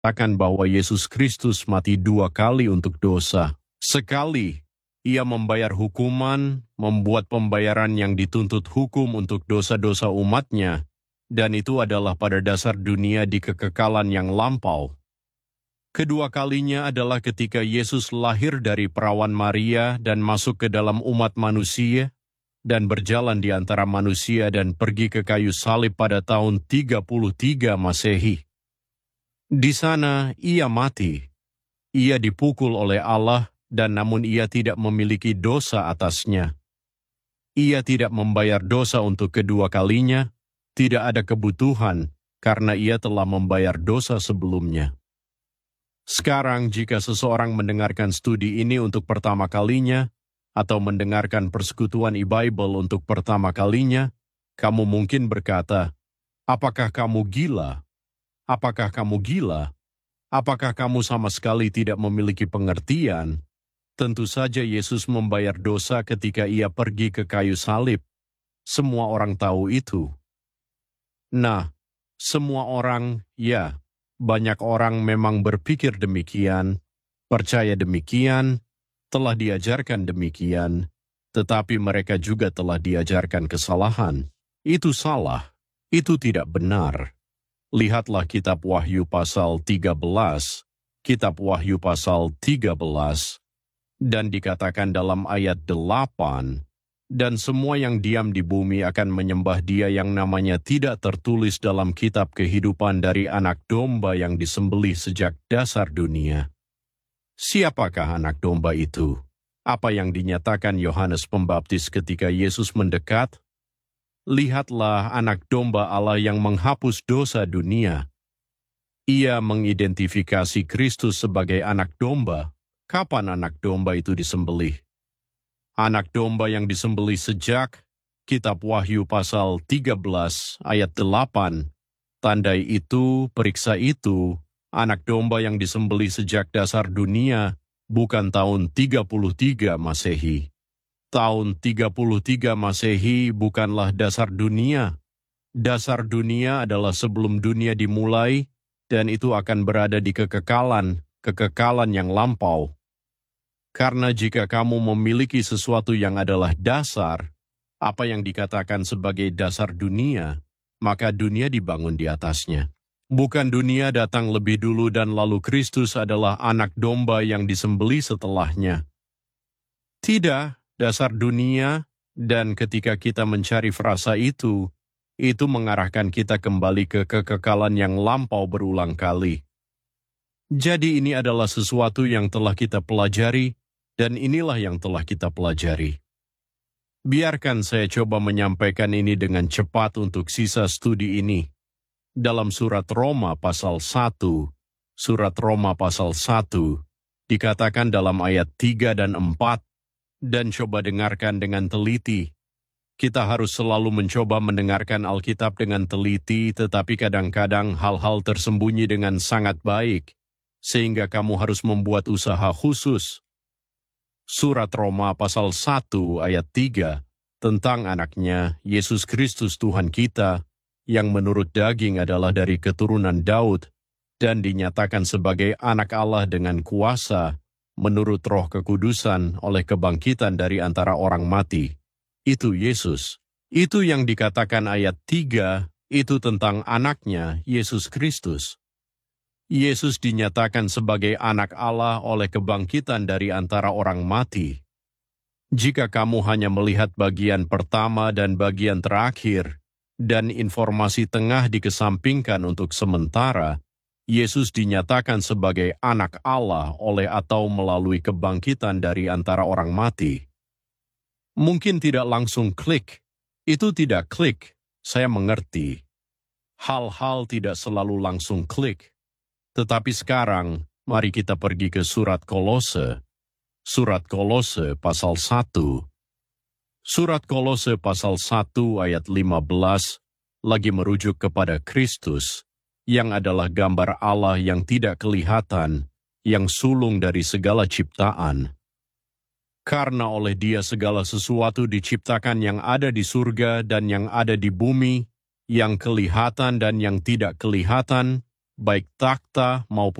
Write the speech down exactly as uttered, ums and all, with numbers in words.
Katakan bahwa Yesus Kristus mati dua kali untuk dosa. Sekali, ia membayar hukuman, membuat pembayaran yang dituntut hukum untuk dosa-dosa umatnya, dan itu adalah pada dasar dunia di kekekalan yang lampau. Kedua kalinya adalah ketika Yesus lahir dari perawan Maria dan masuk ke dalam umat manusia, dan berjalan di antara manusia dan pergi ke kayu salib pada tahun tiga puluh tiga Masehi. Di sana ia mati. Ia dipukul oleh Allah, dan namun ia tidak memiliki dosa atasnya. Ia tidak membayar dosa untuk kedua kalinya, tidak ada kebutuhan, karena ia telah membayar dosa sebelumnya. Sekarang jika seseorang mendengarkan studi ini untuk pertama kalinya, atau mendengarkan persekutuan e-Bible untuk pertama kalinya, kamu mungkin berkata, apakah kamu gila? Apakah kamu gila? Apakah kamu sama sekali tidak memiliki pengertian? Tentu saja Yesus membayar dosa ketika ia pergi ke kayu salib. Semua orang tahu itu. Nah, semua orang, ya, banyak orang memang berpikir demikian, percaya demikian, telah diajarkan demikian, tetapi mereka juga telah diajarkan kesalahan. Itu salah, itu tidak benar. Lihatlah kitab Wahyu pasal tiga belas, kitab Wahyu pasal tiga belas, dan dikatakan dalam ayat delapan, dan semua yang diam di bumi akan menyembah Dia yang namanya tidak tertulis dalam kitab kehidupan dari anak domba yang disembelih sejak dasar dunia. Siapakah anak domba itu? Apa yang dinyatakan Yohanes Pembaptis ketika Yesus mendekat? Lihatlah anak domba Allah yang menghapus dosa dunia. Ia mengidentifikasi Kristus sebagai anak domba. Kapan anak domba itu disembelih? Anak domba yang disembelih sejak kitab Wahyu pasal tiga belas ayat delapan. Tandai itu, periksa itu, anak domba yang disembelih sejak dasar dunia, bukan tahun tiga puluh tiga Masehi. Tahun tiga puluh tiga Masehi bukanlah dasar dunia. Dasar dunia adalah sebelum dunia dimulai, dan itu akan berada di kekekalan, kekekalan yang lampau. Karena jika kamu memiliki sesuatu yang adalah dasar, apa yang dikatakan sebagai dasar dunia, maka dunia dibangun di atasnya. Bukan dunia datang lebih dulu dan lalu Kristus adalah anak domba yang disembelih setelahnya. Tidak. Dasar dunia, dan ketika kita mencari frasa itu, itu mengarahkan kita kembali ke kekekalan yang lampau berulang kali. Jadi ini adalah sesuatu yang telah kita pelajari, dan inilah yang telah kita pelajari. Biarkan saya coba menyampaikan ini dengan cepat untuk sisa studi ini. Dalam surat Roma pasal satu, surat Roma pasal satu, dikatakan dalam ayat tiga dan empat, dan coba dengarkan dengan teliti. Kita harus selalu mencoba mendengarkan Alkitab dengan teliti, tetapi kadang-kadang hal-hal tersembunyi dengan sangat baik, sehingga kamu harus membuat usaha khusus. Surat Roma pasal satu ayat tiga, tentang anaknya, Yesus Kristus Tuhan kita, yang menurut daging adalah dari keturunan Daud, dan dinyatakan sebagai anak Allah dengan kuasa, menurut Roh Kekudusan oleh kebangkitan dari antara orang mati. Itu Yesus. Itu yang dikatakan ayat tiga, itu tentang anaknya, Yesus Kristus. Yesus dinyatakan sebagai anak Allah oleh kebangkitan dari antara orang mati. Jika kamu hanya melihat bagian pertama dan bagian terakhir, dan informasi tengah dikesampingkan untuk sementara, Yesus dinyatakan sebagai anak Allah oleh atau melalui kebangkitan dari antara orang mati. Mungkin tidak langsung klik. Itu tidak klik, saya mengerti. Hal-hal tidak selalu langsung klik. Tetapi sekarang, mari kita pergi ke surat Kolose. Surat Kolose pasal satu. Surat Kolose pasal satu ayat lima belas lagi merujuk kepada Kristus, yang adalah gambar Allah yang tidak kelihatan, yang sulung dari segala ciptaan. Karena oleh Dia segala sesuatu diciptakan yang ada di surga dan yang ada di bumi, yang kelihatan dan yang tidak kelihatan, baik takhta maupun